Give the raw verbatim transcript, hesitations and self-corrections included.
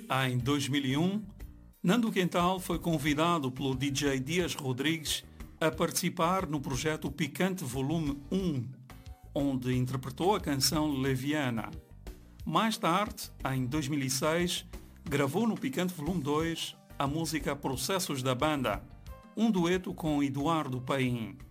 Em dois mil e um, Nando Quental foi convidado pelo D J Dias Rodrigues a participar no projeto Picante Volume um, onde interpretou a canção Leviana. Mais tarde, em dois mil e seis, gravou no Picante Volume dois a música Processos da Banda, um dueto com Eduardo Paim.